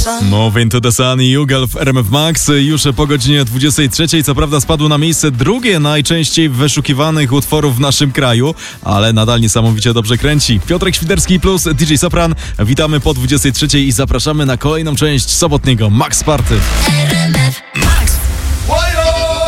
Move Into the Sun i Jugal w RMF Max już po godzinie 23. Co prawda spadło na miejsce drugie najczęściej wyszukiwanych utworów w naszym kraju, ale nadal niesamowicie dobrze kręci. Piotrek Świderski plus DJ Sopran. Witamy po 23 i zapraszamy na kolejną część sobotniego Max Party. RMF